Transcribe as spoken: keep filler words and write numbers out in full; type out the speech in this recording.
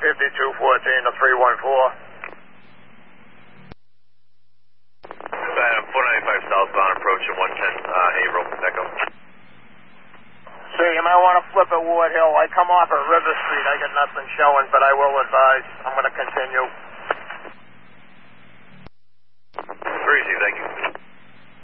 fifty-two fourteen to three one four. four ninety-five southbound, approaching one ten, uh, Haverhill, Echo. Sir, you might want to flip at Ward Hill. I come off at River Street. I got nothing showing, but I will advise. I'm going to continue.